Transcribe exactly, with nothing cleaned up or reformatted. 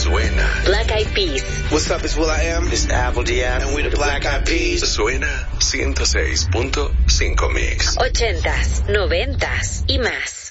Suena. Black Eyed Peas. What's up, it's will.i.am. It's Apple Diab. And we the Black Eyed Peas. Suena ciento seis punto cinco Mix. Ochentas, noventas y más.